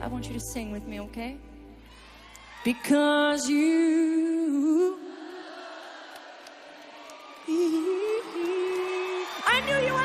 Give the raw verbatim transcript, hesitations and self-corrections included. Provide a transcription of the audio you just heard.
I want you to sing with me, okay? Because you, I knew you